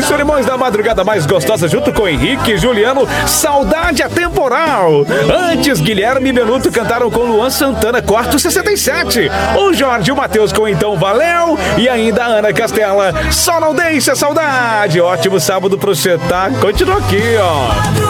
Solimões da madrugada mais gostosa, junto com Henrique e Juliano, Saudade Atemporal. Antes, Guilherme e Benuto cantaram com Luan Santana, Quarto 67. O Jorge e o Matheus com Então Valeu. E ainda a Ana Castela, Só Não Deixa Saudade. Ótimo sábado pro você, tá? Continua aqui, ó.